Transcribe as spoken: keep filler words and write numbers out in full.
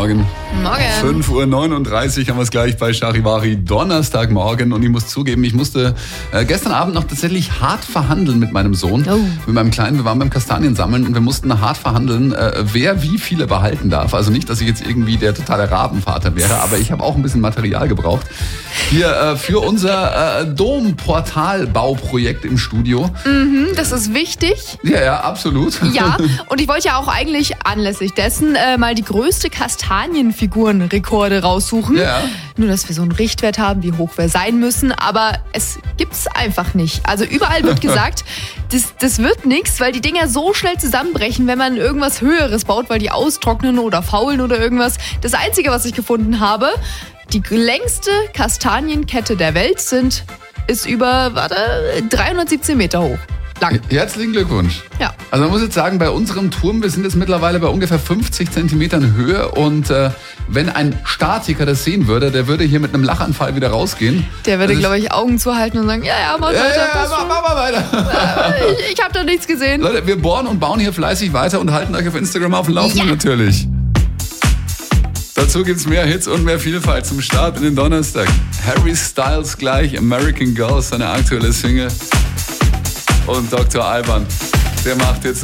Morgen. Morgen. fünf Uhr neununddreißig haben wir es gleich bei Charivari, Donnerstagmorgen. Und ich muss zugeben, ich musste äh, gestern Abend noch tatsächlich hart verhandeln mit meinem Sohn, oh. mit meinem Kleinen. Wir waren beim Kastaniensammeln und wir mussten hart verhandeln, äh, wer wie viele behalten darf. Also nicht, dass ich jetzt irgendwie der totale Rabenvater wäre, aber ich habe auch ein bisschen Material gebraucht. Hier äh, für unser äh, Domportalbauprojekt im Studio. Mhm, das ist wichtig. Ja, ja, absolut. Ja, und ich wollte ja auch eigentlich anlässlich dessen äh, mal die größte Kastanienfigurenrekorde raussuchen. Ja. Nur, dass wir so einen Richtwert haben, wie hoch wir sein müssen. Aber es gibt's einfach nicht. Also überall wird gesagt, das, das wird nichts, weil die Dinger so schnell zusammenbrechen, wenn man irgendwas Höheres baut, weil die austrocknen oder faulen oder irgendwas. Das Einzige, was ich gefunden habe, die längste Kastanienkette der Welt sind, ist über, warte, dreihundertsiebzehn Meter hoch. Lang. Herzlichen Glückwunsch. Ja. Also man muss jetzt sagen, bei unserem Turm, wir sind jetzt mittlerweile bei ungefähr fünfzig Zentimetern Höhe und äh, wenn ein Statiker das sehen würde, der würde hier mit einem Lachanfall wieder rausgehen. Der würde, also glaube ich, Augen zuhalten und sagen, ja, ja, mach ja, weiter. ja, passt mach, schon. mach mal weiter. ich ich habe da nichts gesehen. Leute, wir bohren und bauen hier fleißig weiter und halten euch auf Instagram auf dem Laufenden Ja. natürlich. Dazu gibt's mehr Hits und mehr Vielfalt zum Start in den Donnerstag. Harry Styles gleich, American Girl, seine aktuelle Single. Und Doktor Alban, der macht jetzt